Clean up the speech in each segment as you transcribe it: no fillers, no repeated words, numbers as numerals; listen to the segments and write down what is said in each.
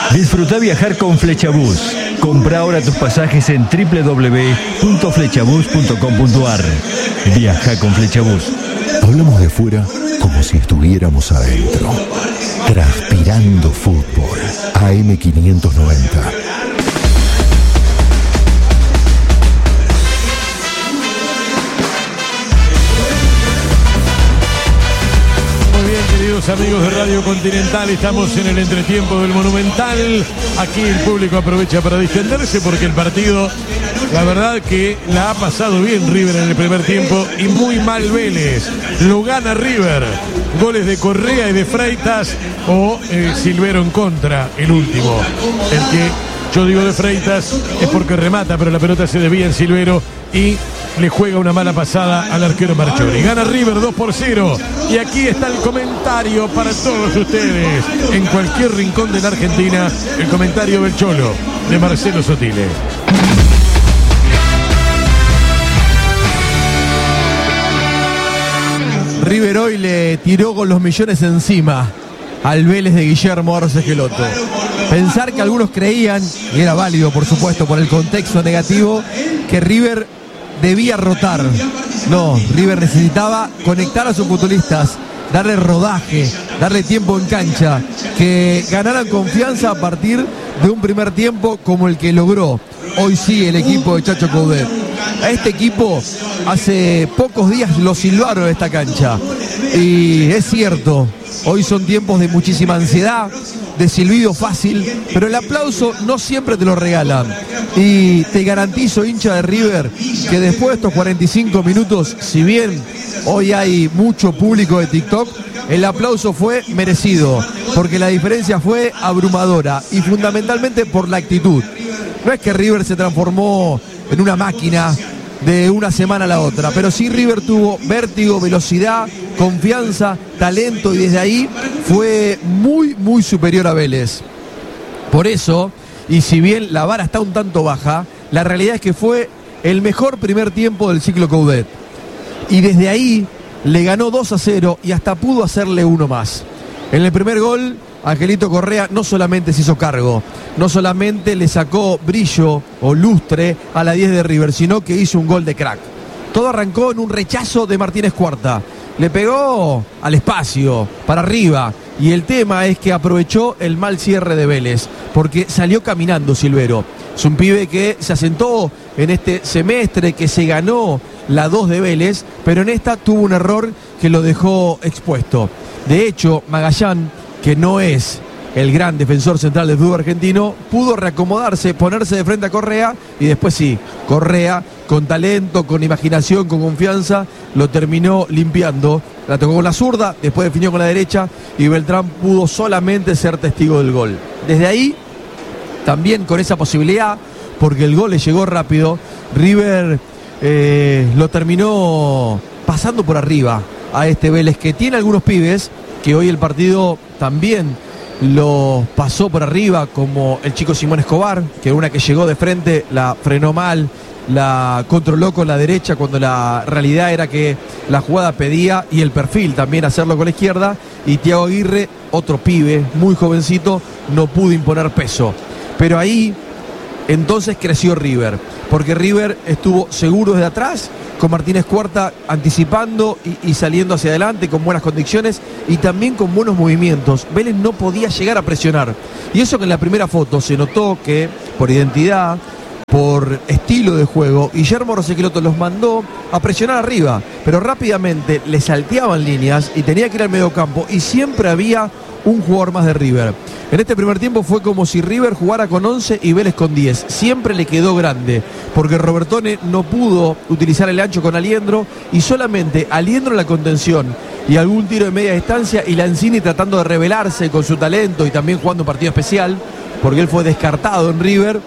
Disfruta viajar con Flechabús. Compra ahora tus pasajes en www.flechabús.com.ar. Viaja con Flechabús. Hablamos de afuera como si estuviéramos adentro. Transpirando fútbol. AM590. Amigos de Radio Continental, estamos en el entretiempo del Monumental. Aquí el público aprovecha para distenderse porque el partido, la verdad que la ha pasado bien River en el primer tiempo y muy mal Vélez. Lo gana River. Goles de Correa y de Freitas o Silvero en contra, el último. El que yo digo de Freitas es porque remata, pero la pelota se desvía en Silvero y le juega una mala pasada al arquero Marchiori. Gana River 2-0. Y aquí está el comentario para todos ustedes. En cualquier rincón de la Argentina, el comentario del Cholo, de Marcelo Sotile. River hoy le tiró con los millones encima al Vélez de Guillermo Arce Gelotto. Pensar que algunos creían, y era válido por supuesto por el contexto negativo, que River debía rotar. No, River necesitaba conectar a sus futbolistas, darle rodaje, darle tiempo en cancha, que ganaran confianza a partir de un primer tiempo como el que logró hoy sí el equipo de Chacho Coudet. A este equipo hace pocos días lo silbaron en esta cancha. Y es cierto, hoy son tiempos de muchísima ansiedad, de silbido fácil, pero el aplauso no siempre te lo regalan. Y te garantizo, hincha de River, que después de estos 45 minutos, si bien hoy hay mucho público de TikTok, el aplauso fue merecido, porque la diferencia fue abrumadora y fundamentalmente por la actitud. No es que River se transformó en una máquina de una semana a la otra, pero sí River tuvo vértigo, velocidad, confianza, talento y desde ahí fue muy, muy superior a Vélez. Por eso, y si bien la vara está un tanto baja, la realidad es que fue el mejor primer tiempo del ciclo Coudet. Y desde ahí le ganó 2-0 y hasta pudo hacerle uno más. En el primer gol, Angelito Correa no solamente se hizo cargo, no solamente le sacó brillo o lustre a la 10 de River, sino que hizo un gol de crack. Todo arrancó en un rechazo de Martínez Cuarta. Le pegó al espacio, para arriba. Y el tema es que aprovechó el mal cierre de Vélez, porque salió caminando Silvero. Es un pibe que se asentó en este semestre, que se ganó la 2 de Vélez, pero en esta tuvo un error que lo dejó expuesto. De hecho, Magallán, que no es el gran defensor central del fútbol argentino, pudo reacomodarse, ponerse de frente a Correa y después sí, Correa con talento, con imaginación, con confianza, lo terminó limpiando. La tocó con la zurda, después definió con la derecha y Beltrán pudo solamente ser testigo del gol. Desde ahí, también con esa posibilidad, porque el gol le llegó rápido, River lo terminó pasando por arriba a este Vélez, que tiene algunos pibes que hoy el partido también lo pasó por arriba, como el chico Simón Escobar, que una que llegó de frente la frenó mal, la controló con la derecha cuando la realidad era que la jugada pedía, y el perfil también hacerlo con la izquierda. Y Thiago Aguirre, otro pibe muy jovencito, no pudo imponer peso. Pero ahí entonces creció River, porque River estuvo seguro desde atrás, con Martínez Cuarta anticipando y saliendo hacia adelante con buenas condiciones y también con buenos movimientos. Vélez no podía llegar a presionar. Y eso que en la primera foto se notó que por identidad, por estilo de juego, Guillermo Arce Gelotto los mandó a presionar arriba, pero rápidamente le salteaban líneas y tenía que ir al mediocampo y siempre había un jugador más de River. En este primer tiempo fue como si River jugara con 11 y Vélez con 10. Siempre le quedó grande, porque Robertone no pudo utilizar el ancho con Aliendro y solamente Aliendro en la contención y algún tiro de media distancia, y Lanzini tratando de revelarse con su talento y también jugando un partido especial, porque él fue descartado en River,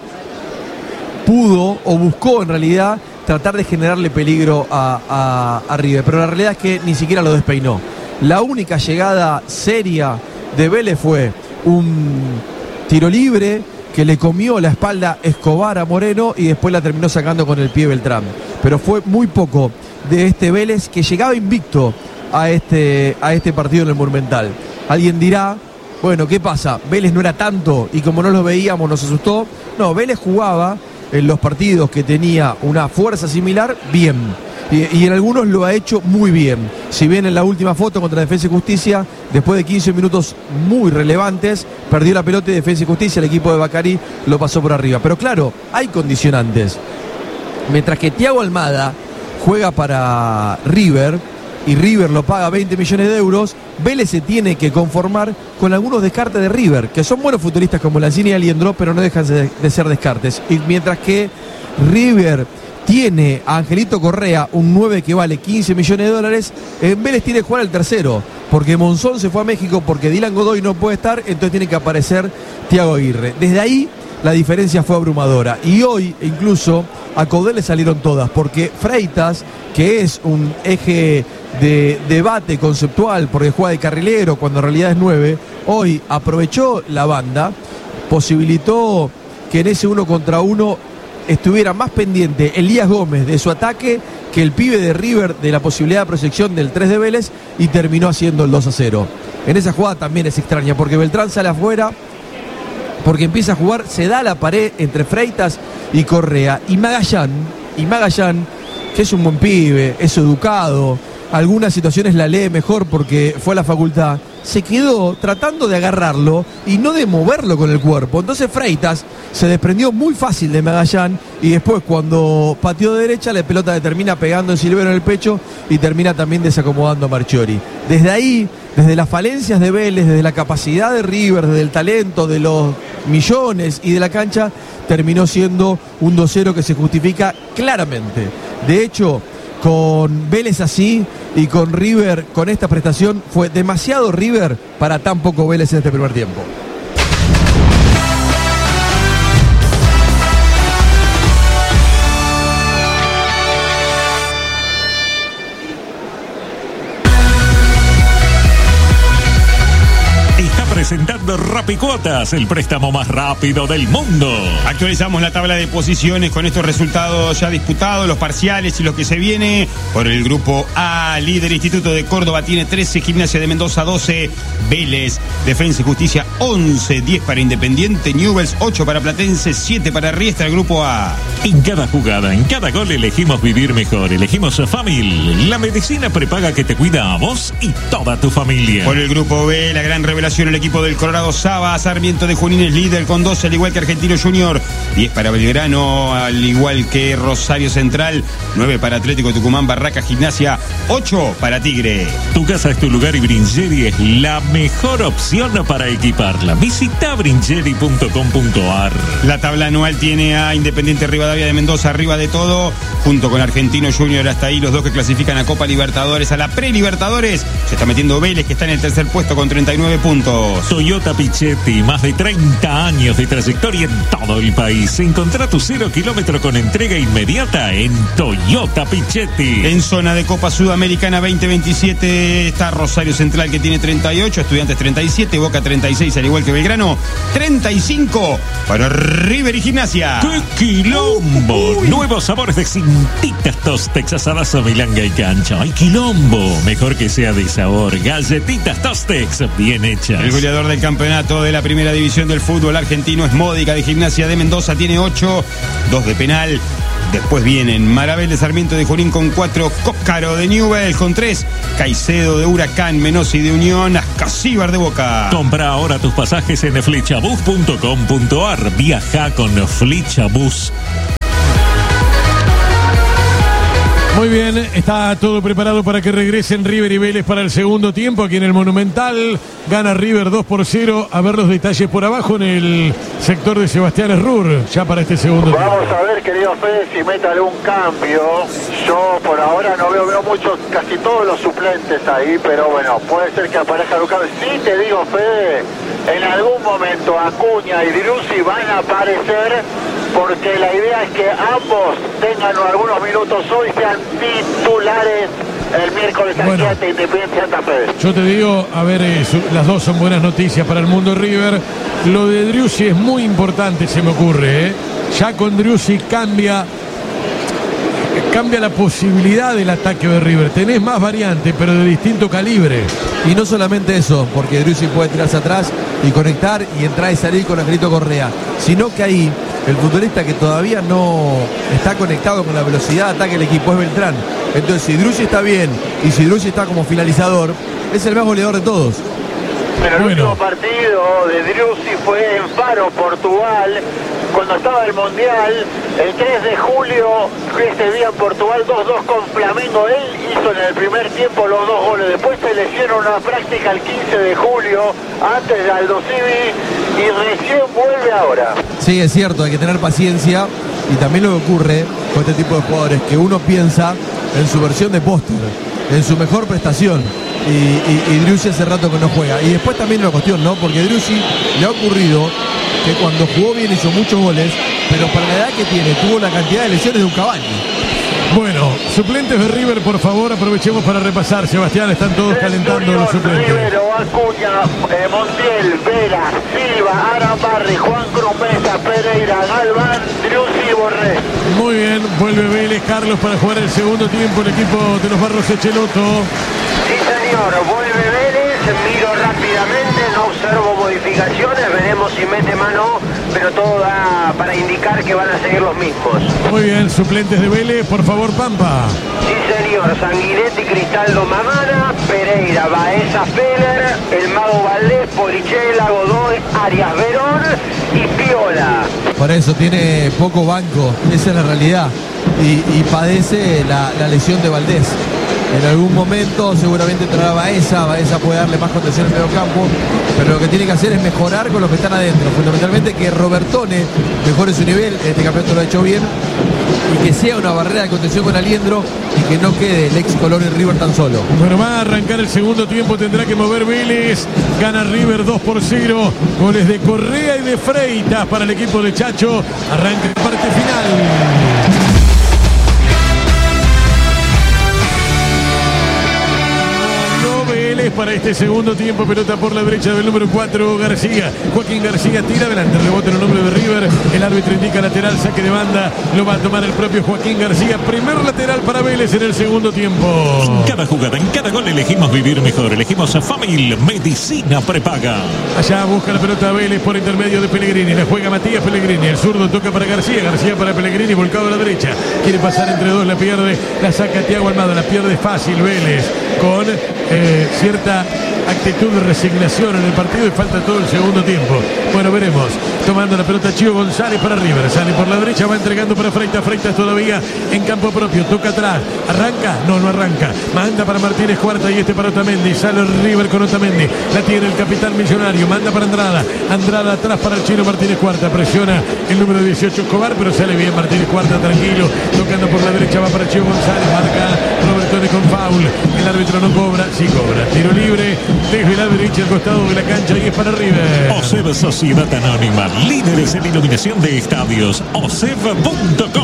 pudo o buscó en realidad tratar de generarle peligro a River, pero la realidad es que ni siquiera lo despeinó. La única llegada seria de Vélez fue un tiro libre que le comió la espalda Escobar a Moreno y después la terminó sacando con el pie Beltrán. Pero fue muy poco de este Vélez, que llegaba invicto a este partido en el Monumental. Alguien dirá, bueno, ¿qué pasa? Vélez no era tanto y como no lo veíamos nos asustó. No, Vélez jugaba en los partidos que tenía una fuerza similar bien. Y en algunos lo ha hecho muy bien. Si bien en la última foto contra Defensa y Justicia, después de 15 minutos muy relevantes, perdió la pelota y Defensa y Justicia, el equipo de Baccarí lo pasó por arriba. Pero claro, hay condicionantes. Mientras que Thiago Almada juega para River y River lo paga 20 millones de euros, Vélez se tiene que conformar con algunos descartes de River, que son buenos futbolistas como Lanzini y Aliendro, pero no dejan de ser descartes. Y mientras que River tiene a Angelito Correa, un 9 que vale 15 millones de dólares, en Vélez tiene que jugar al tercero, porque Monzón se fue a México, porque Dylan Godoy no puede estar, entonces tiene que aparecer Thiago Aguirre. Desde ahí la diferencia fue abrumadora. Y hoy incluso a Coudet le salieron todas, porque Freitas, que es un eje de debate conceptual, porque juega de carrilero cuando en realidad es 9, hoy aprovechó la banda, posibilitó que en ese 1 contra 1 estuviera más pendiente Elías Gómez de su ataque que el pibe de River de la posibilidad de proyección del 3 de Vélez, y terminó haciendo el 2-0. En esa jugada también es extraña, porque Beltrán sale afuera, porque empieza a jugar, se da la pared entre Freitas y Correa, y Magallán, que es un buen pibe, es educado, algunas situaciones la lee mejor porque fue a la facultad, se quedó tratando de agarrarlo y no de moverlo con el cuerpo. Entonces Freitas se desprendió muy fácil de Magallán, y después cuando pateó de derecha, la pelota le termina pegando en Silvero en el pecho y termina también desacomodando a Marchiori. Desde ahí, desde las falencias de Vélez, desde la capacidad de River, desde el talento, de los millones y de la cancha, terminó siendo un 2-0 que se justifica claramente. De hecho, con Vélez así y con River con esta prestación, fue demasiado River para tan poco Vélez en este primer tiempo. Presentando Rapicuotas, el préstamo más rápido del mundo. Actualizamos la tabla de posiciones con estos resultados ya disputados, los parciales y lo que se viene. Por el grupo A, líder Instituto de Córdoba tiene 13, Gimnasia de Mendoza 12, Vélez, Defensa y Justicia 11, 10 para Independiente, Newell's 8 para Platense, 7 para Riestra, el grupo A. En cada jugada, en cada gol elegimos vivir mejor, elegimos Famil, la medicina prepaga que te cuida a vos y toda tu familia. Por el grupo B, la gran revelación, el equipo del Colorado Saba, Sarmiento de Junín es líder con 12, al igual que Argentino Junior, 10 para Belgrano, al igual que Rosario Central, 9 para Atlético Tucumán, Barraca, Gimnasia, 8 para Tigre. Tu casa es tu lugar y Bringeri es la mejor opción para equiparla. Visita bringeri.com.ar. La tabla anual tiene a Independiente Rivadavia de Mendoza arriba de todo, junto con Argentino Junior, hasta ahí los dos que clasifican a Copa Libertadores, a la Pre-Libertadores. Se está metiendo Vélez, que está en el tercer puesto con 39 puntos. Toyota Pichetti, más de 30 años de trayectoria en todo el país. Encontrá tu 0 kilómetro con entrega inmediata en Toyota Pichetti. En zona de Copa Sudamericana 2027 está Rosario Central, que tiene 38, Estudiantes 37, Boca 36, al igual que Belgrano 35 para River y Gimnasia. ¡Qué quilombo! Nuevos sabores de Cintitas Tostex, asadazo, milanga y cancha. ¡Ay, quilombo! Mejor que sea de sabor. Galletitas Tostex, bien hechas. El goleador del campeonato de la primera división del fútbol argentino es Módica de Gimnasia de Mendoza, tiene 8, 2 de penal. Después vienen Marabel de Sarmiento de Junín con 4, Cócaro de Newell's con 3, Caicedo de Huracán, Menossi de Unión, Ascasíbar de Boca. Compra ahora tus pasajes en flechabus.com.ar. Viaja con Flechabus. Muy bien, está todo preparado para que regresen River y Vélez para el segundo tiempo aquí en el Monumental. Gana River 2-0. A ver los detalles por abajo en el sector de Sebastián Errur, ya para este segundo tiempo. Vamos a ver, querido Fede, si mete algún cambio. Yo por ahora no veo muchos, casi todos los suplentes ahí, pero bueno, puede ser que aparezca algún cambio. Sí te digo, Fede, en algún momento Acuña y Driussi van a aparecer, porque la idea es que ambos tengan algunos minutos hoy, sean titulares el miércoles al 7 Independiente Santa Fe. Yo te digo, a ver, las dos son buenas noticias para el mundo River. Lo de Driussi es muy importante, se me ocurre, ¿eh? Ya con Driussi cambia la posibilidad del ataque de River. Tenés más variantes, pero de distinto calibre. Y no solamente eso, porque Driussi puede tirarse atrás y conectar y entrar y salir con Angelito Correa, sino que ahí el futbolista que todavía no está conectado con la velocidad de ataque del equipo es Beltrán. Entonces, si Driussi está bien y si Driussi está como finalizador, es el más goleador de todos. Pero el último partido de Driussi fue en Faro, Portugal, cuando estaba el Mundial, el 3 de julio, ese día en Portugal, 2-2 con Flamengo. Él hizo en el primer tiempo los 2 goles. Después se le hicieron una práctica el 15 de julio, antes de Aldo Civi, y recién vuelve ahora. Sí, es cierto, hay que tener paciencia. Y también lo que ocurre con este tipo de jugadores, que uno piensa en su versión de póster, en su mejor prestación. Y Driussi hace rato que no juega. Y después también una cuestión, ¿no? Porque a Driussi le ha ocurrido que cuando jugó bien hizo muchos goles, pero para la edad que tiene tuvo la cantidad de lesiones de un Cavani. Bueno, suplentes de River, por favor, aprovechemos para repasar. Sebastián, están todos calentando los suplentes. Rivero, Acuña, Montiel, Vera, Silva, Arambarri, Juan Cruz, Mesa, Pereira, Galván, Driussi y Borré. Muy bien, vuelve Vélez, Carlos, para jugar el segundo tiempo el equipo de los Barros Echeloto. Sí, señor, vuelve Vélez, miro rápidamente, no observo modificaciones, veremos si mete mano, pero todo da para indicar que van a seguir los mismos. Muy bien, suplentes de Vélez, por favor, Pampa. Sí, señor, Sanguinetti, Cristaldo, Mamana, Pereira, Baeza, Feller, el Mago Valdés, Polichela, Godoy, Arias Verón y Piola. Por eso tiene poco banco, esa es la realidad. Y padece la lesión de Valdés. En algún momento seguramente entrará Baeza puede darle más contención en el medio campo, pero lo que tiene que hacer es mejorar con los que están adentro, fundamentalmente que Robertone mejore su nivel, este campeonato lo ha hecho bien, y que sea una barrera de contención con Aliendro y que no quede el ex Colón en River tan solo. Bueno, va a arrancar el segundo tiempo, tendrá que mover Vélez, gana River 2-0, goles de Correa y de Freitas para el equipo de Chacho, arranca la parte final. Para este segundo tiempo, pelota por la derecha del número 4, García. Joaquín García tira adelante, rebote en el nombre de River. El árbitro indica lateral, saque de banda. Lo va a tomar el propio Joaquín García. Primer lateral para Vélez en el segundo tiempo. En cada jugada, en cada gol elegimos vivir mejor. Elegimos a Famil Medicina Prepaga. Allá busca la pelota Vélez por intermedio de Pellegrini. La juega Matías Pellegrini. El zurdo toca para García. García para Pellegrini, volcado a la derecha. Quiere pasar entre dos, la pierde. La saca Thiago Almada. La pierde fácil Vélez. Con cierta actitud de resignación en el partido y falta todo el segundo tiempo. Bueno, veremos. Tomando la pelota Chío González para River. Sale por la derecha, va entregando para Freitas. Freitas todavía en campo propio. Toca atrás. ¿Arranca? No, no arranca. Manda para Martínez Cuarta y este para Otamendi. Sale River con Otamendi. La tiene el capitán millonario. Manda para Andrada. Andrada atrás para el chino Martínez Cuarta. Presiona el número 18 Escobar, pero sale bien Martínez Cuarta, tranquilo. Tocando por la derecha, va para Chío González. Marca Robertone con foul. El árbitro no cobra. Sí cobra. Tiro libre desde la derecha al costado de la cancha y es para River. OSEB Sociedad Anónima, líderes en iluminación de estadios. OSEB.com.ar.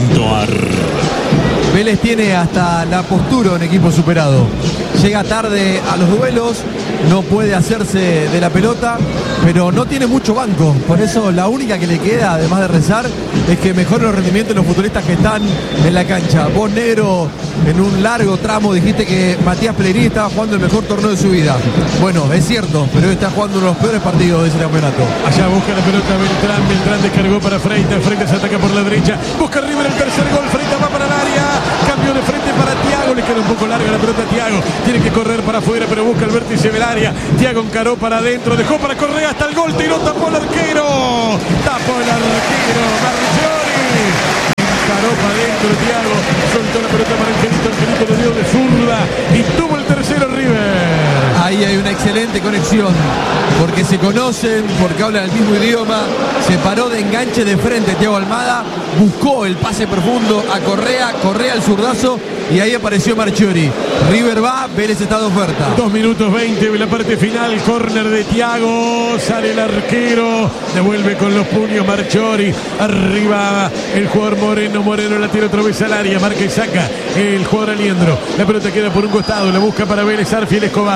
Vélez tiene hasta la postura un equipo superado. Llega tarde a los duelos, no puede hacerse de la pelota, pero no tiene mucho banco. Por eso la única que le queda, además de rezar, es que mejoren los rendimientos de los futbolistas que están en la cancha. Vos, Negro, en un largo tramo dijiste que Matías Pellegrini estaba jugando el mejor torneo de su vida. Bueno, es cierto, pero hoy está jugando uno de los peores partidos de ese campeonato. Allá busca la pelota Beltrán. Beltrán descargó para Freitas. Freitas ataca por la derecha. Busca River el tercer gol. Freitas va para el área. Cambio de frente para Thiago. Le queda un poco larga la pelota a Thiago. Tiene que correr para afuera, pero busca el vértice del área. Thiago encaró para adentro. Dejó para Correa hasta el gol. Tiró, tapó el arquero. Tapó el arquero. Marchiori. Encaró para adentro Thiago. Soltó la pelota para Angelito. Angelito lo dio de zurda. Y tuvo el tercero River. Ahí hay una excelente conexión, porque se conocen, porque hablan el mismo idioma. Se paró de enganche de frente Thiago Almada, buscó el pase profundo a Correa, Correa el zurdazo y ahí apareció Marchiori. River va, Vélez está de oferta. 2 minutos 20, la parte final, córner de Thiago, sale el arquero, devuelve con los puños Marchiori, arriba el jugador Moreno la tira otra vez al área, marca y saca el jugador Aliendro. La pelota queda por un costado, la busca para Vélez, Arfiel Escobar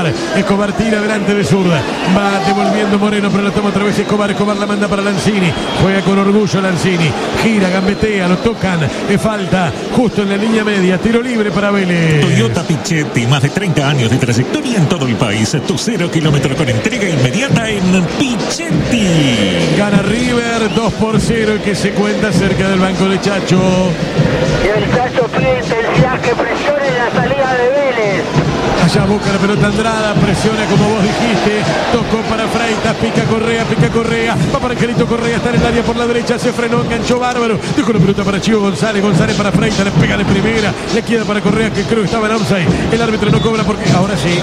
Escobar tira delante de zurda. Va devolviendo Moreno, pero lo toma otra vez Escobar. Escobar la manda para Lanzini. Juega con orgullo Lanzini. Gira, gambetea, lo tocan. Falta justo en la línea media. Tiro libre para Vélez. Toyota Pichetti, más de 30 años de trayectoria en todo el país. Tu 0 kilómetro con entrega inmediata en Pichetti. Gana River 2-0 que se cuenta cerca del banco de Chacho. Y el Chacho pide intensidad, que presione la salida de Vélez. Allá busca la pelota Andrada, presiona como vos dijiste, tocó para Freitas, pica Correa, va para Angelito Correa, está en el área por la derecha, se frenó, enganchó bárbaro, dejó la pelota para Chivo González para Freitas, le pega de primera, le queda para Correa que creo que estaba en offside, el árbitro no cobra porque ahora sí,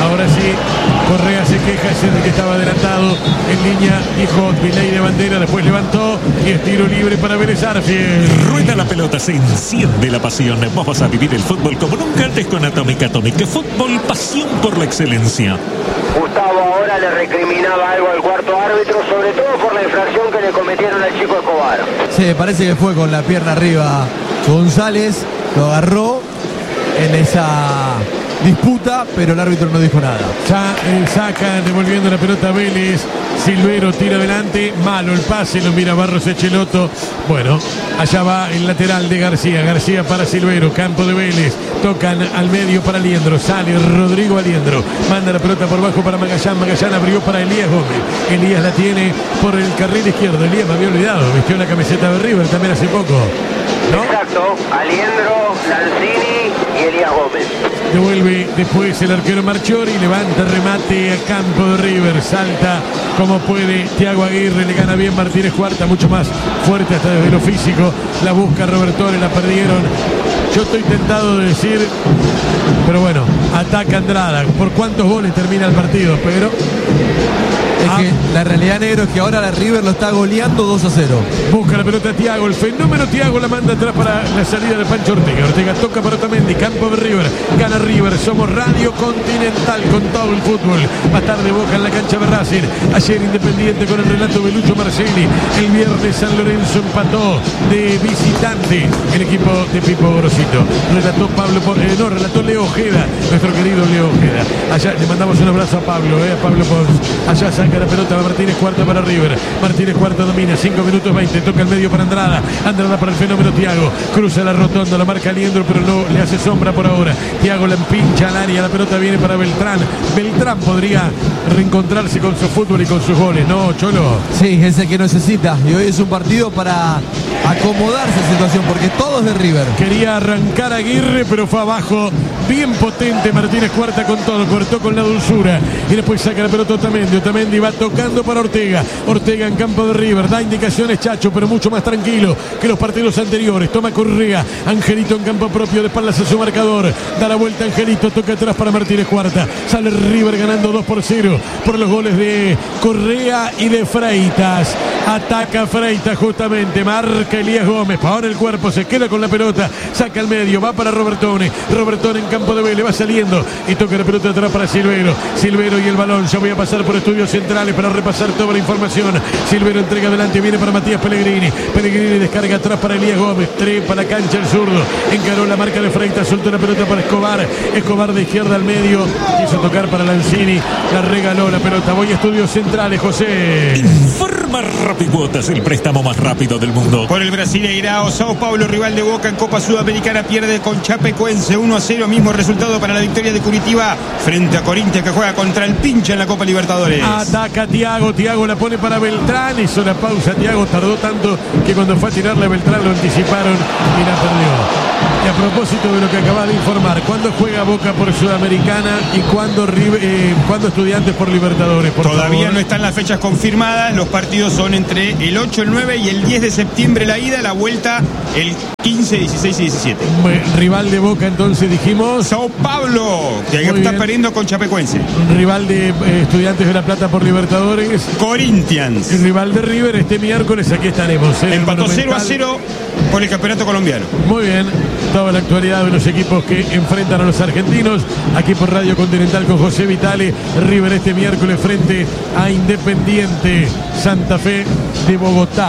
Correa se queja, es el que estaba adelantado en línea, dijo delay de bandera, después levantó y es tiro libre para Vélez Arfield. Rueda la pelota, se enciende la pasión, vos vas a vivir el fútbol como nunca antes con Atomic Fútbol, pasión por la excelencia. Gustavo ahora le recriminaba algo al cuarto árbitro, sobre todo por la infracción que le cometieron al chico Escobar. Sí, parece que fue con la pierna arriba González, lo agarró en esa disputa, pero el árbitro no dijo nada. Ya saca, devolviendo la pelota a Vélez. Silvero tira adelante, malo el pase, lo mira Barros Echeloto. Bueno, allá va el lateral de García para Silvero, campo de Vélez. Tocan al medio para Aliendro, sale Rodrigo Aliendro, manda la pelota por bajo para Magallán abrió para Elías Gómez. Elías la tiene por el carril izquierdo. Elías me había olvidado, vistió la camiseta de River también hace poco, ¿no? Exacto, Aliendro, Lanzini y Elías Gómez. Devuelve después el arquero Marchiori, levanta remate a campo de River, salta como puede Thiago Aguirre, le gana bien Martínez Cuarta, mucho más fuerte hasta desde lo físico, la busca Robertone, la perdieron. Yo estoy tentado de decir, pero bueno, ataca Andrada. ¿Por cuántos goles termina el partido, Pedro? Es que la realidad, negro, es que ahora la River lo está goleando 2-0. Busca la pelota Thiago, el fenómeno Thiago la manda atrás para la salida de Pancho Ortega. Ortega toca para Otamendi, campo de River, gana River, somos Radio Continental con todo el fútbol. Más tarde Boca en la cancha de Racing, ayer Independiente con el relato de Lucho Marcelli, el viernes San Lorenzo empató de visitante el equipo de Pipo Gorosito. Relató Leo Ojeda, nuestro querido Leo Ojeda. Allá le mandamos un abrazo a Pablo Pons. Allá saca la pelota, va Martínez Cuarta para River. Martínez Cuarta domina, 5 minutos 20, toca el medio para Andrada para el fenómeno Thiago, cruza la rotonda, la marca Aliendro, pero no le hace sombra por ahora. Thiago la empincha al área, la pelota viene para Beltrán. Beltrán podría reencontrarse con su fútbol y con sus goles, ¿no, Cholo? Sí, es el que necesita, y hoy es un partido para acomodarse a la situación, porque todo es de River. Quería arrancar a Aguirre, pero fue abajo, bien potente Martínez Cuarta con todo, cortó con la dulzura, y después saca la pelota Otamendi va tocando para Ortega en campo de River, da indicaciones Chacho, pero mucho más tranquilo que los partidos anteriores. Toma Correa, Angelito en campo propio, de espaldas a su marcador, da la vuelta Angelito, toca atrás para Martínez Cuarta, sale River ganando 2-0 por los goles de Correa y de Freitas. Ataca Freitas justamente, marca Elías Gómez, ahora el cuerpo, se queda con la pelota, saca al medio, va para Robertone en campo de Vélez, va saliendo y toca la pelota atrás para Silvero y el balón. Ya voy a pasar por estudios centrales para repasar toda la información. Silvero entrega adelante, viene para Matías Pellegrini descarga atrás para Elías Gómez, trepa la cancha el zurdo, encaró la marca de Freitas, soltó la pelota para Escobar de izquierda al medio, quiso tocar para Lanzini, la regaló la pelota. Voy a estudios centrales, José. Informa Rapicuotas, el préstamo más rápido del mundo. Por el Brasileirao, Sao Paulo, rival de Boca en Copa Sudamericana, pierde con Chapecoense 1-0, mismo resultado para la victoria de Curitiba frente a Corinthians, que juega contra el Pincha en la Copa Libertadores. Ataca Thiago la pone para Beltrán, hizo la pausa Thiago, tardó tanto que cuando fue a tirarle a Beltrán lo anticiparon y la perdió. Y a propósito de lo que acabas de informar, ¿cuándo juega Boca por Sudamericana y cuándo Estudiantes por Libertadores? Todavía no están las fechas confirmadas, los partidos son entre el 8, el 9 y el 10 de septiembre la ida, la vuelta el 15, 16 y 17. Rival de Boca entonces dijimos Sao Paulo, que está perdiendo con Chapecoense. Rival de Estudiantes de La Plata por Libertadores, Corinthians. El rival de River este miércoles, aquí estaremos. Empató 0-0 por el campeonato colombiano. Muy bien, toda la actualidad de los equipos que enfrentan a los argentinos aquí por Radio Continental con José Vitale. River este miércoles frente a Independiente Santa Fe de Bogotá.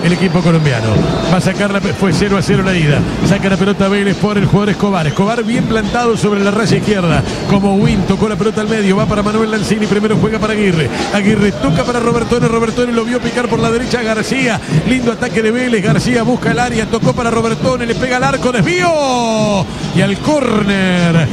el equipo colombiano. Va a sacar fue 0-0 la ida. Saca la pelota Vélez por el jugador Escobar. Escobar bien plantado sobre la raya izquierda. Como Win tocó la pelota al medio. Va para Manuel Lanzini. Primero juega para Aguirre. Aguirre toca para Robertone. Robertone lo vio picar por la derecha a García. Lindo ataque de Vélez. García busca el área. Tocó para Robertone. Le pega al arco. Desvío. Y al córner.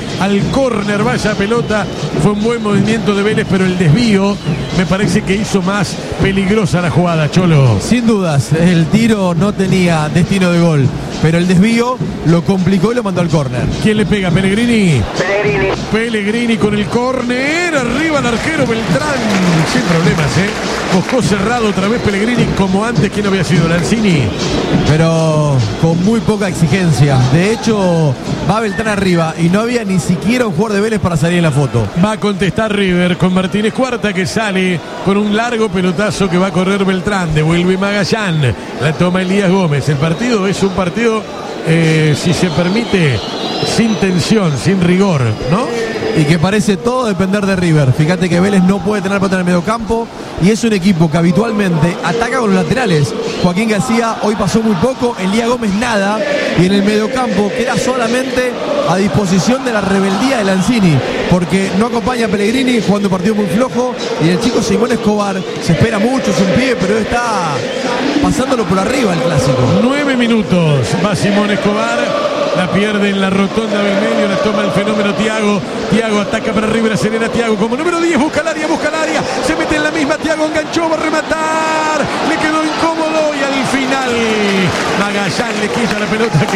Vaya pelota. Fue un buen movimiento de Vélez, pero el desvío me parece que hizo más peligrosa la jugada, Cholo. Sin dudas, el tiro no tenía destino de gol, pero el desvío lo complicó y lo mandó al córner. ¿Quién le pega? ¿Pellegrini? Pellegrini con el córner. Arriba el arquero Beltrán. Sin problemas, Buscó cerrado otra vez Pellegrini, como antes. ¿Quién había sido? Lanzini. Pero con muy poca exigencia. De hecho, va Beltrán arriba y no había ni siquiera un jugador de Vélez para salir en la foto. Va a contestar River con Martínez Cuarta, que sale con un largo pelotazo que va a correr Beltrán. Devuelve Magallán. La toma Elías Gómez. El partido es un partido, si se permite, sin tensión, sin rigor, ¿no? Y que parece todo depender de River. Fíjate que Vélez no puede tener pelota en el mediocampo y es un equipo que habitualmente ataca con los laterales. Joaquín García hoy pasó muy poco, Elías Gómez nada, y en el mediocampo queda solamente a disposición de la rebeldía de Lanzini, porque no acompaña a Pellegrini jugando un partido muy flojo, y el chico Simón Escobar se espera mucho, es un pie, pero está pasándolo por arriba el clásico. 9 minutos, va Simón Escobar. La pierde en la rotonda del medio, la toma el fenómeno Thiago. Thiago ataca para River, acelera Thiago como número 10, busca el área, se mete en la misma, Thiago enganchó, va a rematar, le quedó incómodo y al final Magallán le quita la pelota. Qué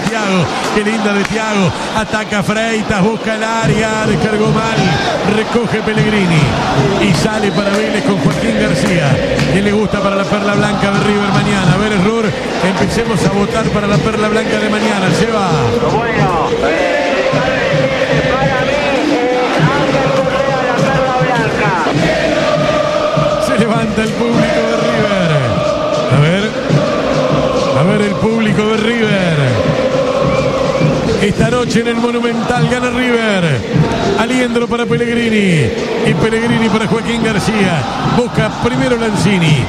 linda de Thiago, ataca Freitas, busca el área, descargó mal, recoge Pellegrini y sale para Vélez con Joaquín García. ¿Quién le gusta para la perla blanca de River mañana? A ver, Rur, empecemos a votar para la perla blanca de mañana. Se va. Bueno, para mí, Ángel Correa, la perla blanca. Se levanta el público de River. A ver el público de River. Esta noche en el Monumental gana River. Aliendro para Pellegrini y Pellegrini para Joaquín García. Busca primero Lanzini.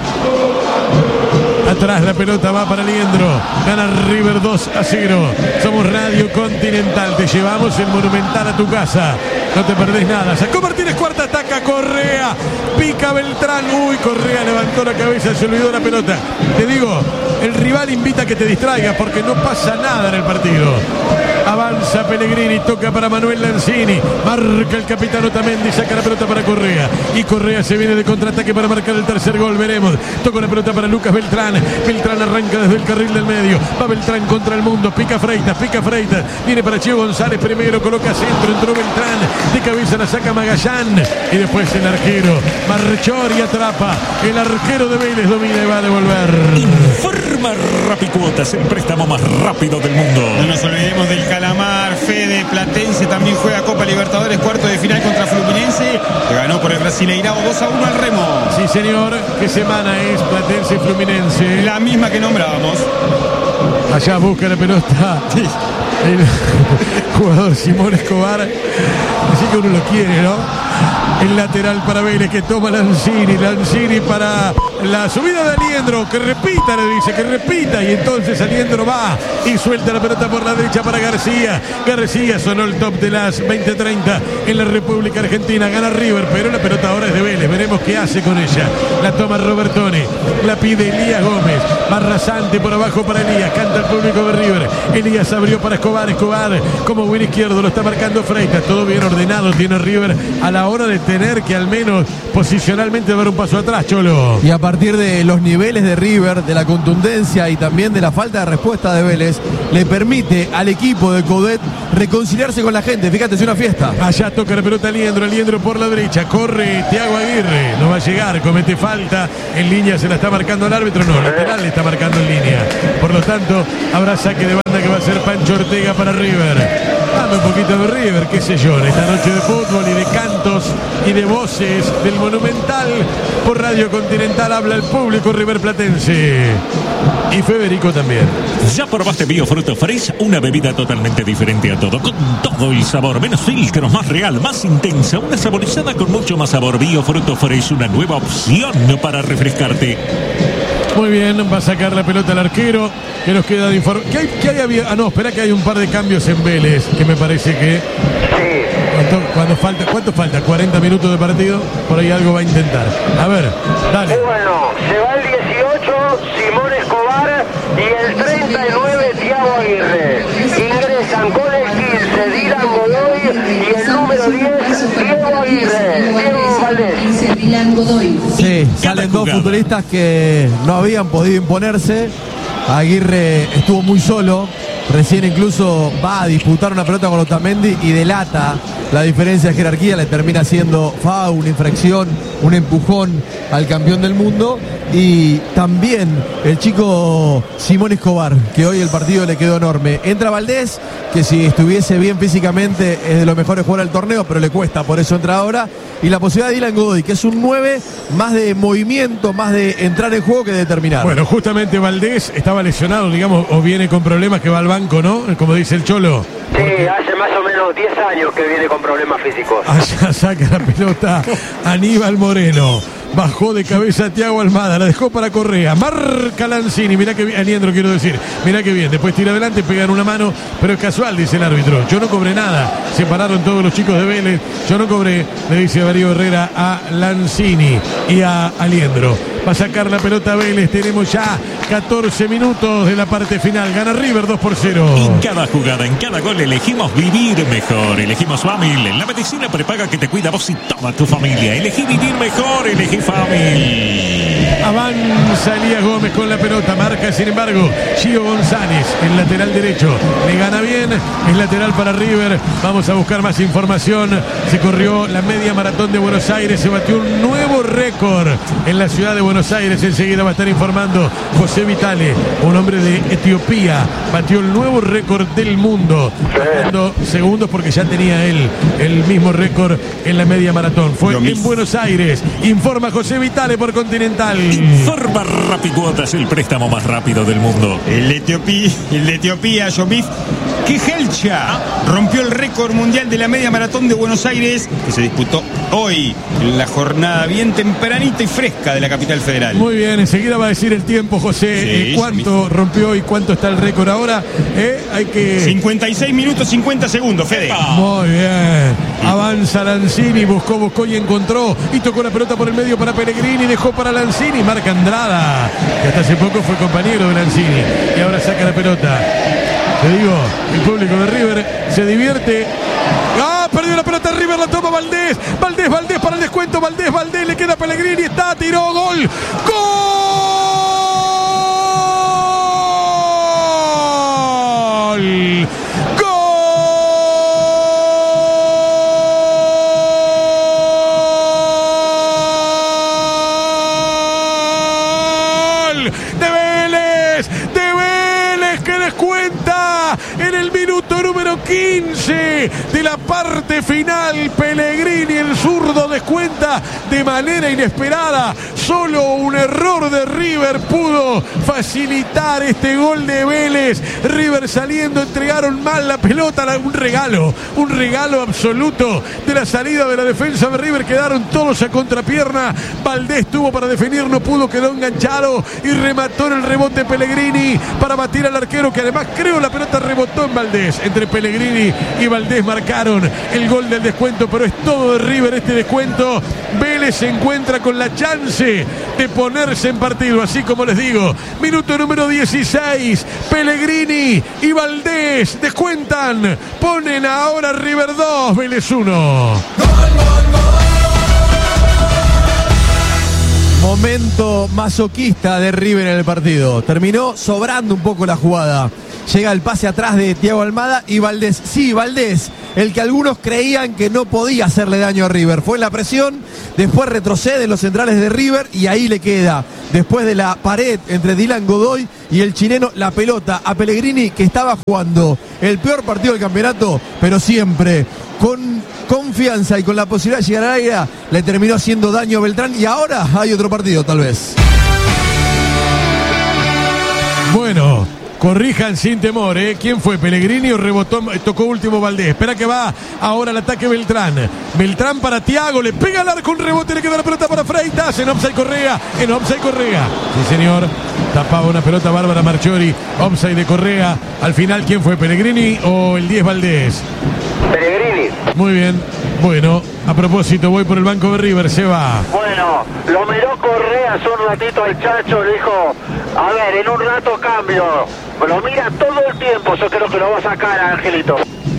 Atrás la pelota va para Aliendro. Gana River 2-0. Somos Radio Continental. Te llevamos el Monumental a tu casa. No te perdés nada. Sacó Martínez Cuarta, ataca Correa. Pica Beltrán. Uy, Correa levantó la cabeza, se olvidó la pelota. Te digo, el rival invita a que te distraigas porque no pasa nada en el partido. Avanza Pellegrini, toca para Manuel Lanzini. Marca el capitán Otamendi, saca la pelota para Correa. Y Correa se viene de contraataque para marcar el tercer gol. Veremos. Toca la pelota para Lucas Beltrán. Beltrán arranca desde el carril del medio. Va Beltrán contra el mundo. Pica Freitas. Viene para Cheo González primero. Coloca centro. Entró Beltrán. De cabeza la saca Magallán. Y después el arquero Marchori atrapa. El arquero de Vélez domina y va a devolver. Informa Rapicuotas, el préstamo más rápido del mundo. No nos olvidemos del Calamar. Fede Platense también juega Copa Libertadores, cuarto de final contra Fluminense, que ganó por el Brasileirao 2-1 al Remo. Sí, señor. ¿Qué semana es Platense Fluminense? La misma que nombrábamos. Allá busca la pelota el jugador Simón Escobar. Así que uno lo quiere, ¿no? El lateral para Vélez que toma Lanzini para la subida de Aliendro, que repita, le dice, que repita, y entonces Aliendro va y suelta la pelota por la derecha para García. García sonó el top de las 20:30 en la República Argentina. Gana River, pero la pelota ahora es de Vélez. Veremos qué hace con ella. La toma Robertone, la pide Elías Gómez, va rasante por abajo para Elías, canta el público de River. Elías abrió para Escobar como buen izquierdo, lo está marcando Freitas. Todo bien ordenado tiene River a la hora de tener que al menos posicionalmente dar un paso atrás, Cholo. Y a partir de los niveles de River, de la contundencia y también de la falta de respuesta de Vélez, le permite al equipo de Coudet reconciliarse con la gente. Fíjate, es una fiesta. Allá toca la pelota Aliendro por la derecha, corre Thiago Aguirre, no va a llegar, comete falta, en línea se la está marcando el árbitro, no, lateral le está marcando en línea. Por lo tanto, habrá saque de banda que va a ser Pancho Ortega para River. Dame un poquito de River, qué sé yo, en esta noche de fútbol y de cantos y de voces del Monumental. Por Radio Continental habla el público riverplatense. Y Federico también. ¿Ya probaste Biofruto Fresh? Una bebida totalmente diferente a todo, con todo el sabor, menos filtros, más real, más intensa, una saborizada con mucho más sabor. Biofruto Fresh, una nueva opción para refrescarte. Muy bien, va a sacar la pelota al arquero. Que nos queda de informar. ¿Qué hay? No, espera que hay un par de cambios en Vélez, que me parece que... Sí. ¿Cuánto falta? ¿40 minutos de partido? Por ahí algo va a intentar. A ver, dale. Bueno, se va el 18, Simón Escobar, y el 39, Thiago Aguirre. Ingresan con el 15, Dylan Godoy, y el número 10, Diego Aguirre. Diego Valdés. Sí, salen dos futbolistas que no habían podido imponerse. Aguirre estuvo muy solo. Recién incluso va a disputar una pelota con Otamendi y delata la diferencia de jerarquía. Le termina siendo una infracción, un empujón al campeón del mundo. Y también el chico Simón Escobar, que hoy el partido le quedó enorme. Entra Valdés, que si estuviese bien físicamente es de los mejores jugadores del torneo, pero le cuesta, por eso entra ahora. Y la posibilidad de Dylan Godoy, que es un 9 más de movimiento, más de entrar en juego que de determinar. Bueno, justamente Valdés estaba lesionado, digamos, o viene con problemas, que va al banco, ¿no? Como dice el Cholo. Sí, hace más o menos 10 años que viene con problemas físicos. Allá saca la pelota Aníbal Moreno. Bajó de cabeza a Thiago Almada, la dejó para Correa, marca Lanzini, mirá que bien, Aliendro quiero decir, mirá que bien, después tira adelante, pegan una mano, pero es casual, dice el árbitro, yo no cobré nada, se pararon todos los chicos de Vélez, yo no cobré, le dice Darío Herrera a Lanzini y a Aliendro. Va a sacar la pelota Vélez, tenemos ya 14 minutos de la parte final, gana River 2-0. En cada jugada, en cada gol elegimos vivir mejor, elegimos Famil, la medicina prepaga que te cuida vos y toda tu familia, elegí vivir mejor, elegí Famil. Avanza Elías Gómez con la pelota, marca sin embargo Gio González, el lateral derecho, le gana bien, es lateral para River. Vamos a buscar más información. Se corrió la media maratón de Buenos Aires, se batió un nuevo récord en la ciudad de Buenos Aires. Enseguida va a estar informando José Vitale, un hombre de Etiopía, batió el nuevo récord del mundo, batiendo segundos porque ya tenía él el mismo récord en la media maratón. Fue en Buenos Aires. Informa José Vitale por Continental. Informa Rapicuotas, el préstamo más rápido del mundo. El de Etiopía, Jomif Kejelcha, rompió el récord mundial de la media maratón de Buenos Aires, que se disputó hoy, en la jornada bien tempranita y fresca de la capital federal. Muy bien, enseguida va a decir el tiempo, José. Sí, ¿Cuánto rompió y cuánto está el récord ahora? Hay que... 56 minutos 50 segundos, Fede. Muy bien. Avanza Lanzini, buscó y encontró. Y tocó la pelota por el medio para Pellegrini, dejó para Lanzini, marca Andrada, que hasta hace poco fue compañero de Lanzini. Y ahora saca la pelota. Te digo, el público de River se divierte. Perdió la pelota River, la toma Valdés para el descuento, Valdés, le queda Pellegrini, tiró, gol. En el minuto número 15 de la parte final, Pellegrini, el zurdo, descuenta de manera inesperada. Solo un error de River pudo facilitar este gol de Vélez. River saliendo, entregaron mal la pelota, un regalo absoluto de la salida de la defensa de River. Quedaron todos a contrapierna. Valdés tuvo para definir, no pudo, quedó enganchado y remató en el rebote Pellegrini para batir al arquero, que además creo la pelota rebotó en Valdés. Entre Pellegrini y Valdés marcaron el gol del descuento, pero es todo de River este descuento. Vélez se encuentra con la chance de ponerse en partido, así como les digo. Minuto número 16, Pellegrini y Valdés descuentan, ponen ahora River 2, Vélez 1. Momento masoquista de River en el partido. Terminó sobrando un poco la jugada. Llega el pase atrás de Thiago Almada y Valdés. Sí, Valdés, el que algunos creían que no podía hacerle daño a River. Fue en la presión, después retrocede en los centrales de River y ahí le queda, después de la pared entre Dylan Godoy y el chileno, la pelota a Pellegrini, que estaba jugando el peor partido del campeonato, pero siempre con confianza y con la posibilidad de llegar al área, le terminó haciendo daño a Beltrán y ahora hay otro partido tal vez. Bueno, Corrijan sin temor, ¿eh? ¿Quién fue? ¿Pellegrini o rebotó? Tocó último Valdés. Espera que va ahora el ataque Beltrán. Beltrán para Thiago, le pega al arco, un rebote, le queda la pelota para Freitas. En offside Correa, Sí, señor. Tapaba una pelota bárbara Marchiori. Offside de Correa. Al final, ¿quién fue? ¿Pellegrini o el 10 Valdés? Pellegrini. Muy bien. Bueno, a propósito, voy por el banco de River, se va. Bueno, lo miró Correa hace un ratito al Chacho, le dijo, a ver, en un rato cambio. Lo mira todo el tiempo, yo creo que lo va a sacar a Angelito.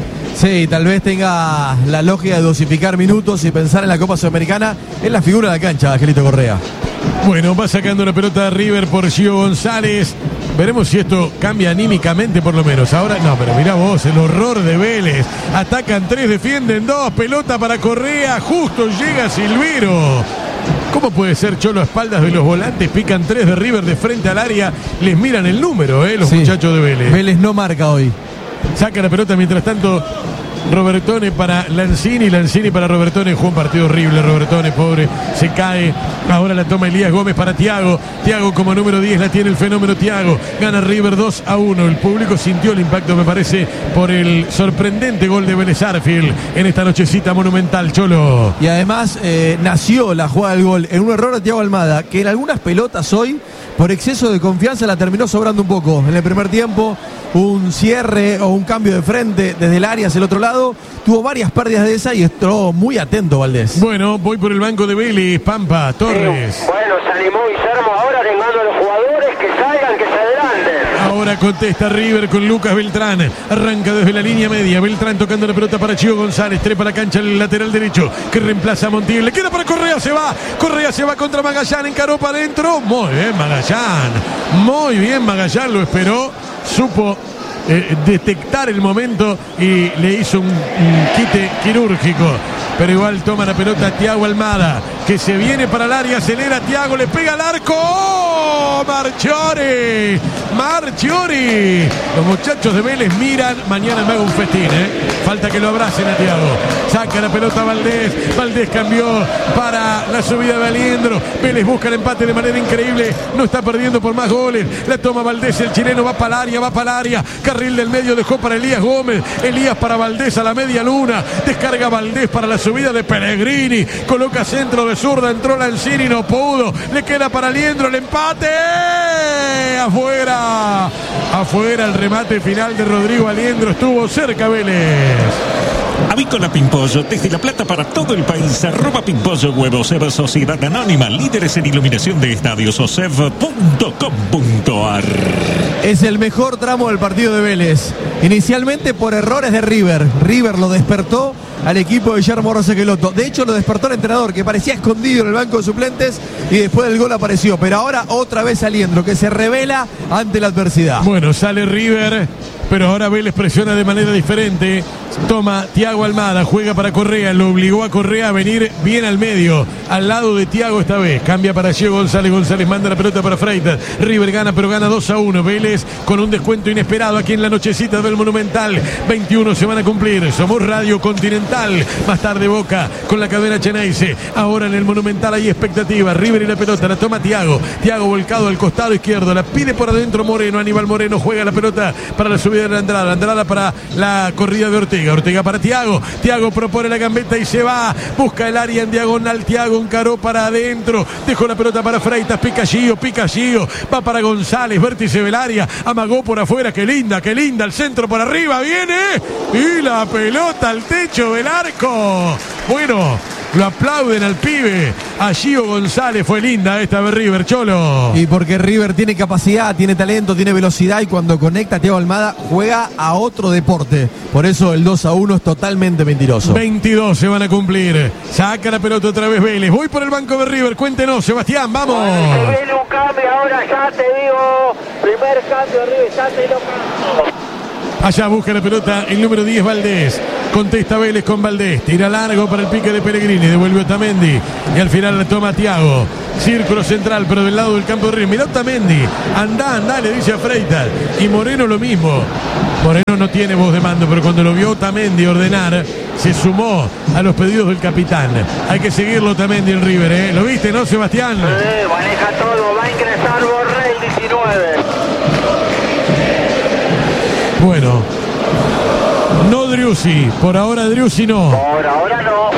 Sí, tal vez tenga la lógica de dosificar minutos y pensar en la Copa Sudamericana. Es la figura de la cancha, Angelito Correa. Bueno, va sacando una pelota de River por Gio González. Veremos si esto cambia anímicamente por lo menos. Ahora, no, pero mirá vos, el horror de Vélez. Atacan 3, defienden 2, pelota para Correa, justo llega Silvero. ¿Cómo puede ser, Cholo, a espaldas de los volantes? Pican 3 de River de frente al área. Les miran el número, los muchachos de Vélez. Vélez no marca hoy. Saca la pelota mientras tanto Robertone para Lanzini para Robertone. Jugó un partido horrible Robertone, pobre, se cae. Ahora la toma Elías Gómez para Thiago. Thiago como número 10 la tiene el fenómeno Thiago. Gana River 2-1. El público sintió el impacto, me parece, por el sorprendente gol de Vélez Arfield en esta nochecita monumental, Cholo. Y además nació la jugada del gol en un error de Thiago Almada, que en algunas pelotas hoy, por exceso de confianza, la terminó sobrando un poco. En el primer tiempo, un cierre o un cambio de frente desde el área hacia el otro lado, tuvo varias pérdidas de esa y estuvo muy atento Valdés. Bueno, voy por el banco de Vélez, Pampa, Torres. Bueno, se animó Guillermo ahora animando a los jugadores que salgan, que se adelanten. Ahora contesta River con Lucas Beltrán. Arranca desde la línea media. Beltrán tocando la pelota para Gio González. Trepa la cancha el lateral derecho que reemplaza a Montiel. Le queda para Correa, se va. Correa se va contra Magallán. Encaró para adentro. Muy bien Magallán. Muy bien Magallán, lo esperó. Supo detectar el momento y le hizo un quite quirúrgico. Pero igual toma la pelota Thiago Almada, que se viene para el área, acelera Thiago, le pega al arco. ¡Oh! Marchiori. Los muchachos de Vélez miran, mañana me hago un festín, Falta que lo abracen a Thiago. Saca la pelota Valdés. Valdés cambió para la subida de Aliendro. Vélez busca el empate de manera increíble. No está perdiendo por más goles. La toma Valdés, el chileno va para el área. Carril del medio dejó para Elías Gómez. Elías para Valdés a la media luna. Descarga Valdés para la subida de Pellegrini. Coloca centro de zurda. Entró Lanzini, no pudo. Le queda para Aliendro el empate. Afuera el remate final de Rodrigo Aliendro. Estuvo cerca Vélez. Avícola Pimpollo, desde La Plata para todo el país. @Pimpollo Huevos, Sociedad Anónima, líderes en iluminación de estadios, osev.com.ar. Es el mejor tramo del partido de Vélez. Inicialmente por errores de River. River lo despertó al equipo de Guillermo Rosequeloto. De hecho, lo despertó el entrenador, que parecía escondido en el banco de suplentes, y después del gol apareció. Pero ahora otra vez Aliendro, que se revela ante la adversidad. Bueno, sale River, pero ahora Vélez presiona de manera diferente. Toma Thiago Almada, juega para Correa, lo obligó a Correa a venir bien al medio, al lado de Thiago esta vez. Cambia para Gio González, González manda la pelota para Freitas. River gana, pero gana 2-1. Vélez con un descuento inesperado aquí en la nochecita del Monumental. 21 se van a cumplir. Somos Radio Continental. Más tarde Boca con la cadena Cheneise. Ahora en el Monumental hay expectativa. River y la pelota, la toma Thiago. Thiago volcado al costado izquierdo, la pide por adentro Moreno. Aníbal Moreno juega la pelota para la subida de la Andrada. Andrada para la corrida de Ortega. Ortega para Thiago. Thiago propone la gambeta y se va. Busca el área en diagonal. Thiago encaró para adentro. Dejó la pelota para Freitas. Pica Gio. Va para González. Vértice del área. Amagó por afuera. Qué linda. El centro por arriba. Viene. Y la pelota al techo del arco. Bueno, lo aplauden al pibe. A Gio González. Fue linda esta de River, Cholo. Y porque River tiene capacidad, tiene talento, tiene velocidad, y cuando conecta a Thiago Almada juega a otro deporte. Por eso el 2-1 es totalmente mentiroso. 22 se van a cumplir. Saca la pelota otra vez Vélez. Voy por el banco de River. Cuéntenos, Sebastián, vamos. Bueno, se viene un cambio ahora, ya te digo. Primer cambio, River, ya te lo cambio. Allá busca la pelota el número 10 Valdés. Contesta Vélez con Valdés. Tira largo para el pique de Pellegrini. Devuelve Otamendi. Y al final la toma Thiago. Círculo central, pero del lado del campo de River. Mirá Otamendi. Andá, le dice a Freitas. Y Moreno lo mismo. Moreno no tiene voz de mando, pero cuando lo vio Otamendi ordenar, se sumó a los pedidos del capitán. Hay que seguirlo Otamendi en River, ¿eh? ¿Lo viste, no, Sebastián? Maneja todo. Va a ingresar Borrell, 19. Driussi. Por ahora Driussi no. Por ahora no.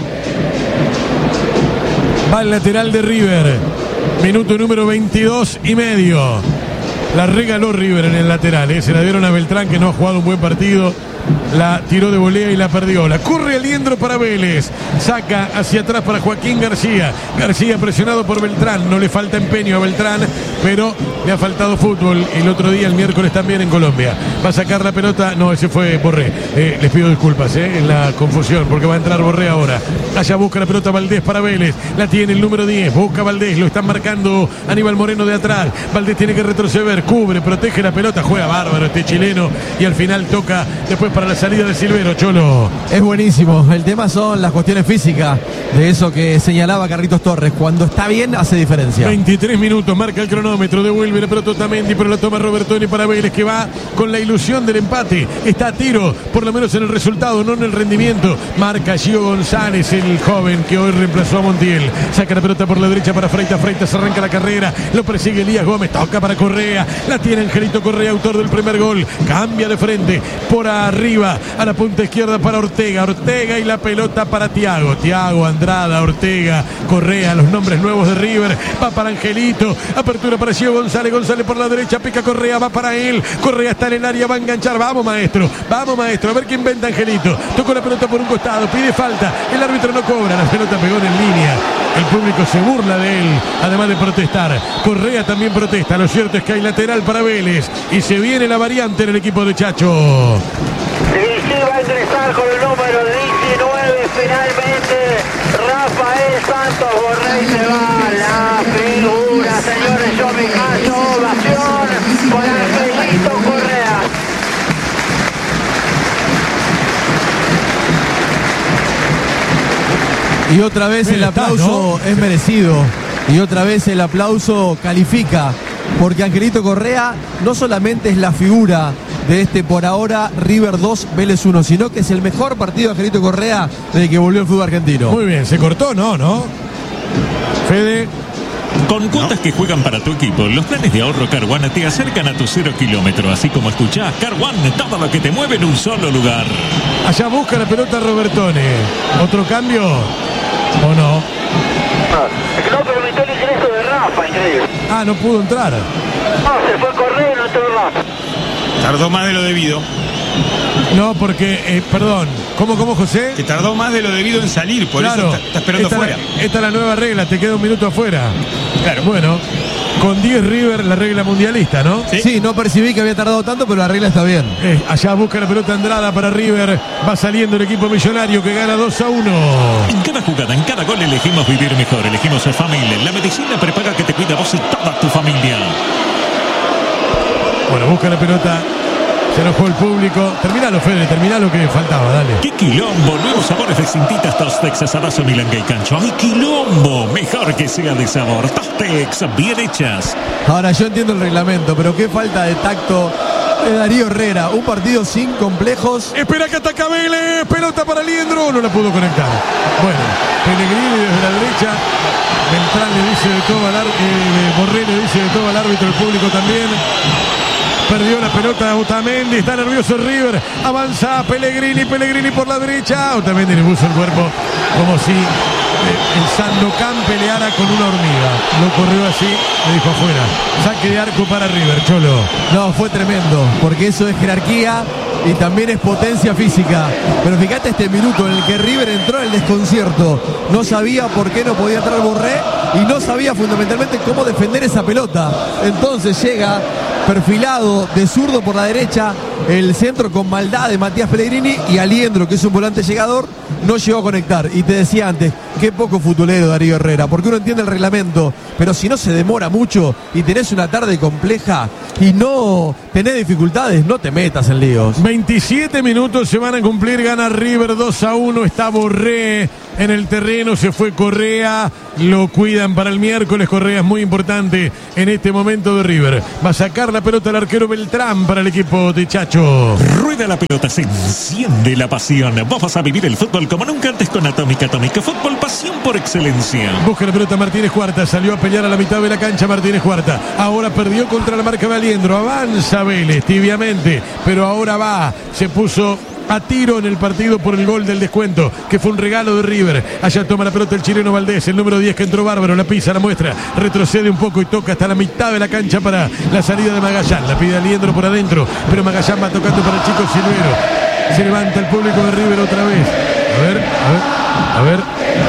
Va el lateral de River. Minuto número 22:30. La regaló River en el lateral. Se la dieron a Beltrán, que no ha jugado un buen partido. La tiró de volea y la perdió. La corre Aliendro para Vélez. Saca hacia atrás para Joaquín García. García presionado por Beltrán. No le falta empeño a Beltrán, pero le ha faltado fútbol el otro día, el miércoles también en Colombia. Va a sacar la pelota. No, ese fue Borré. Les pido disculpas en la confusión, porque va a entrar Borré ahora. Allá busca la pelota Valdés para Vélez. La tiene el número 10. Busca Valdés. Lo están marcando Aníbal Moreno de atrás. Valdés tiene que retroceder. Cubre, protege la pelota. Juega bárbaro este chileno. Y al final toca después para la salida de Silvero. Cholo. Es buenísimo. El tema son las cuestiones físicas de eso que señalaba Carlitos Torres. Cuando está bien, hace diferencia. 23 minutos, marca el cronómetro. Devuelve la pelota Otamendi, pero la toma Robertoni para Vélez, que va con la ilusión del empate. Está a tiro, por lo menos en el resultado, no en el rendimiento. Marca Gio González, el joven que hoy reemplazó a Montiel. Saca la pelota por la derecha para Freitas. Freitas arranca la carrera. Lo persigue Elías Gómez. Toca para Correa. La tiene Angelito Correa, autor del primer gol. Cambia de frente por arriba a la punta izquierda para Ortega. Ortega y la pelota para Thiago. Thiago, Andrada, Ortega, Correa, los nombres nuevos de River. Va para Angelito. Apertura para Gio González. González por la derecha. Pica Correa. Va para él. Correa está en el área. Va a enganchar. Vamos, maestro. Vamos, maestro. A ver qué inventa Angelito. Tocó la pelota por un costado. Pide falta. El árbitro no cobra. La pelota pegó en línea. El público se burla de él, además de protestar. Correa también protesta. Lo cierto es que hay lateral para Vélez. Y se viene la variante en el equipo de Chacho. Y va a ingresar con el número 19 finalmente Rafael Santos Borré. Se va la figura, señores. Yo me callo. Ovación con Angelito Correa. Y otra vez el aplauso es merecido. Y otra vez el aplauso califica. Porque Angelito Correa no solamente es la figura de este por ahora River 2, Vélez 1, sino que es el mejor partido de Angelito Correa desde que volvió al fútbol argentino. Muy bien, se cortó, ¿no? Fede. Con cuotas que juegan para tu equipo, los planes de ahorro Car One te acercan a tu 0 kilómetro. Así como escuchás, Car One, todo lo que te mueve en un solo lugar. Allá busca la pelota Robertone. ¿Otro cambio? ¿O no? Es que no permitió el ingreso de Rafa, increíble. Ah, no pudo entrar. No, se fue Correa y no entró Rafa. Tardó más de lo debido. No, porque, perdón, ¿cómo, José? Que tardó más de lo debido en salir, por claro, eso está esperando afuera. Esta es la nueva regla, te queda un minuto afuera. Claro. Bueno, con 10 River, la regla mundialista, ¿no? Sí, no percibí que había tardado tanto, pero la regla está bien. Allá busca la pelota Andrada para River. Va saliendo el equipo millonario que gana 2-1. En cada jugada, en cada gol elegimos vivir mejor. Elegimos a Family, la medicina prepaga que te cuida a vos y toda tu familia. Bueno, busca la pelota. Se enojó el público. Terminalo, Fede, terminá lo que faltaba, dale. ¡Qué quilombo! Nuevos sabores de Cintitas Tostex, asadazo, milanga y cancho. ¡Ay, quilombo! Mejor que sea de sabor. Tostex, bien hechas. Ahora, yo entiendo el reglamento, pero qué falta de tacto de Darío Herrera. Un partido sin complejos. Espera que ataca Vélez. Pelota para Aliendro. No la pudo conectar. Bueno, Pellegrini desde la derecha. Beltrán le dice de todo al árbitro. Borré le dice de todo al árbitro. El público también. Perdió la pelota Otamendi, está nervioso River, avanza Pellegrini por la derecha, Otamendi le puso el cuerpo como si el Sandokan peleara con una hormiga, lo corrió así, le dijo afuera, saque de arco para River, Cholo. No, fue tremendo, porque eso es jerarquía y también es potencia física, pero fíjate este minuto en el que River entró en el desconcierto, no sabía por qué no podía entrar Borré y no sabía fundamentalmente cómo defender esa pelota, entonces llega perfilado de zurdo por la derecha, el centro con maldad de Matías Pellegrini y Aliendro, que es un volante llegador, no llegó a conectar. Y te decía antes, qué poco futbolero Darío Herrera, porque uno entiende el reglamento, pero si no se demora mucho y tenés una tarde compleja y no tenés dificultades, no te metas en líos. 27 minutos se van a cumplir, gana River 2-1, está Borré en el terreno, se fue Correa, lo cuidan para el miércoles, Correa es muy importante en este momento de River. Va a sacar la pelota el arquero Beltrán para el equipo de Chacho. Rueda la pelota, se enciende la pasión. Vos vas a vivir el fútbol como nunca antes con Atómica. Atómica Fútbol, pasión por excelencia. Busca la pelota Martínez Cuarta, salió a pelear a la mitad de la cancha Martínez Cuarta. Ahora perdió contra la marca de Aliendro, avanza Vélez tibiamente, pero ahora va, se puso a tiro en el partido por el gol del descuento, que fue un regalo de River. Allá toma la pelota el chileno Valdés, el número 10 que entró bárbaro, la pisa, la muestra, retrocede un poco y toca hasta la mitad de la cancha para la salida de Magallán. La pide Aliendro por adentro, pero Magallán va tocando para el chico Silvero. Se levanta el público de River otra vez. A ver.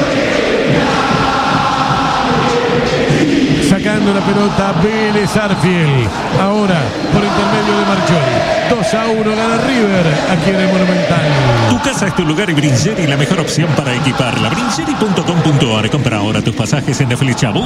Sacando la pelota Vélez Arfield. Ahora por intermedio de Marchiori. 2-1 gana River aquí en el Monumental. Tu casa es tu lugar y Bringeri la mejor opción para equiparla. Bringeri.com.ar. Compra ahora tus pasajes en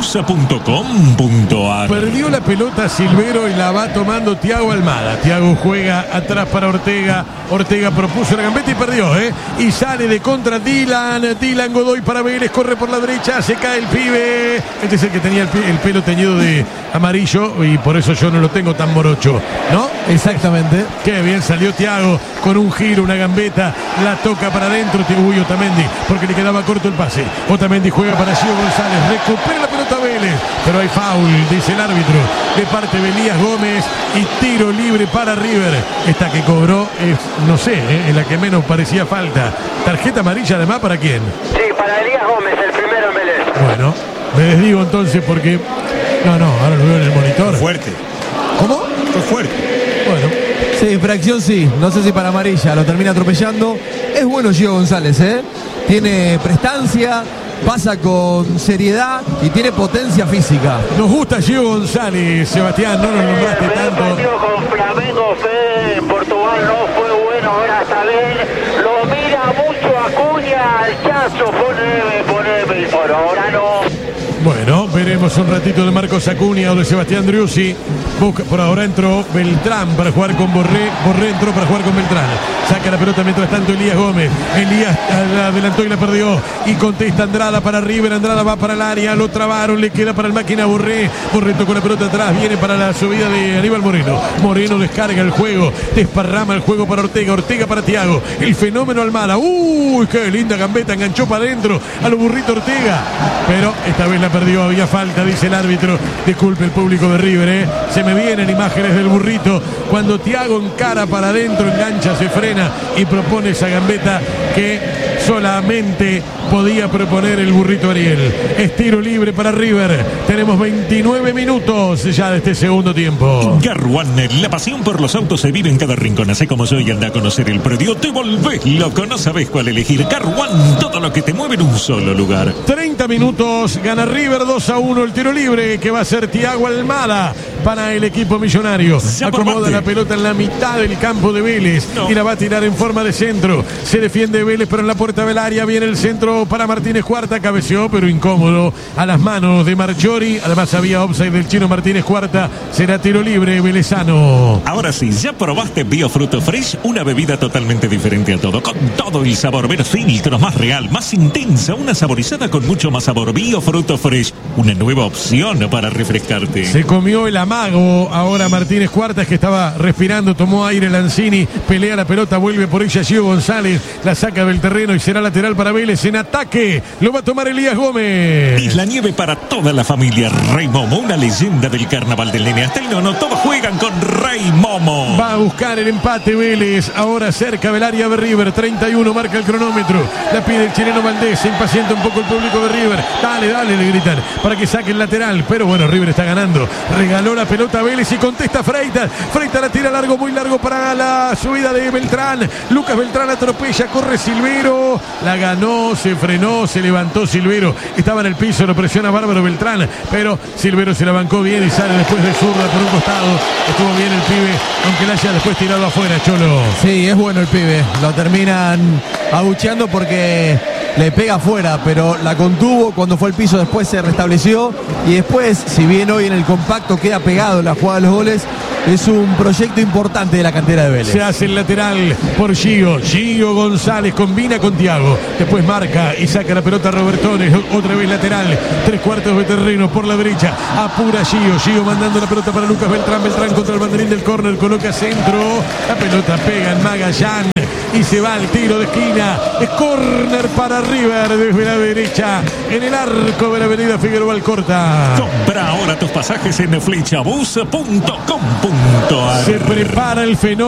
flechabusa.com.ar. Perdió la pelota Silvero y la va tomando Thiago Almada. Thiago juega atrás para Ortega. Ortega propuso la gambeta y perdió, y sale de contra Dylan Godoy para Vélez, corre por la derecha, se cae el pibe. Este es el que tenía el pelo teñido de amarillo y por eso yo no lo tengo tan morocho, ¿no? Exactamente. Qué bien salió Thiago con un giro, una gambeta, la toca para adentro. Uy, Otamendi, porque le quedaba corto el pase. Otamendi juega para Gio González, recupera la pelota Vélez, pero hay foul, dice el árbitro, de parte de Elías Gómez y tiro libre para River. Esta que cobró es, no sé, en la que menos parecía falta. Tarjeta amarilla además, ¿para quién? Sí, para Elías Gómez, el primero en Vélez. Bueno, me desdigo entonces porque... No, ahora lo veo en el monitor. Fuerte. ¿Cómo? Fue fuerte. Bueno. Sí, infracción sí. No sé si para amarilla. Lo termina atropellando. Es bueno Gio González, Tiene prestancia, pasa con seriedad y tiene potencia física. Nos gusta Gio González, Sebastián, no nos nombraste tanto. El partido con Flamengo, Fede, en Portugal no fue bueno, ahora está bien. Lo mira mucho Acuña, al Chazo, poneme, y por ahora no. Bueno, veremos un ratito de Marcos Acuña o de Sebastián Driussi. Busca, por ahora entró Beltrán para jugar con Borré. Borré entró para jugar con Beltrán. Saca la pelota mientras tanto Elías Gómez. Elías la adelantó y la perdió. Y contesta Andrada para River. Andrada va para el área. Lo trabaron. Le queda para el máquina Borré. Borré tocó la pelota atrás. Viene para la subida de Aníbal Moreno. Moreno descarga el juego. Desparrama el juego para Ortega. Ortega para Thiago. El fenómeno Almada. Uy, qué linda gambeta. Enganchó para adentro a los burritos Ortega. Pero esta vez la perdió. Había falta, dice el árbitro. Disculpe el público de River, Se me vienen imágenes del burrito. Cuando Thiago encara para adentro, engancha, se frena y propone esa gambeta que solamente podía proponer el burrito Ariel. Es tiro libre para River. Tenemos 29 minutos ya de este segundo tiempo. Garwan, la pasión por los autos se vive en cada rincón. Así como soy, anda a conocer el predio. Te volvés loco, no sabes cuál elegir. Garwan, todo lo que te mueve en un solo lugar. 30 minutos, gana River 2-1 el tiro libre que va a ser Thiago Almada para el equipo millonario. Acomoda la pelota en la mitad del campo de Vélez y la va a tirar en forma de centro. Se defiende Vélez, pero en la puerta del área viene el centro para Martínez Cuarta. Cabeció, pero incómodo a las manos de Marchiori. Además había offside del chino Martínez Cuarta. Será tiro libre velezano. Ahora sí, ya probaste Biofruto Fresh, una bebida totalmente diferente a todo, con todo el sabor, menos filtros, más real, más intensa, una saborizada con mucho más sabor. Biofruto Fresh, una nueva opción para refrescarte. Se comió el amago ahora Martínez Cuartas, que estaba respirando, tomó aire Lanzini, pelea la pelota, vuelve por ella Gio González, la saca del terreno y será lateral para Vélez. En ataque lo va a tomar Elías Gómez. Isla Nieve para toda la familia. Rey Momo, una leyenda del carnaval del nene hasta el nono. Todos juegan con Rey Momo. Va a buscar el empate Vélez, ahora cerca del área de River. 31 marca el cronómetro, la pide el chileno Valdés. Se impacienta un poco el público de River. Dale, le gritan para que saque el lateral, pero bueno, River está ganando. Regaló la pelota a Vélez y contesta Freitas. Freitas la tira largo, muy largo para la subida de Beltrán. Lucas Beltrán atropella, corre Silvero, la ganó, se frenó, se levantó Silvero, estaba en el piso, lo presiona bárbaro Beltrán, pero Silvero se la bancó bien y sale después de zurda por un costado. Estuvo bien el pibe, aunque la haya después tirado afuera, Cholo. Sí, es bueno el pibe, lo terminan abucheando porque le pega afuera, pero la contuvo, cuando fue al piso después se restableció y después, si bien hoy en el compacto queda pegado en la jugada de los goles, es un proyecto importante de la cantera de Vélez. Se hace el lateral por Gio González, combina con Thiago, después marca y saca la pelota a Robertones, otra vez lateral, 3/4 de terreno por la derecha, apura Gio mandando la pelota para Lucas Beltrán contra el banderín del córner, coloca centro, la pelota pega en Magallán y se va al tiro de esquina. Es córner para River desde la derecha en el arco de la avenida Figueroa Alcorta. Compra ahora tus pasajes en flechabus.com.ar. Se prepara el fenómeno.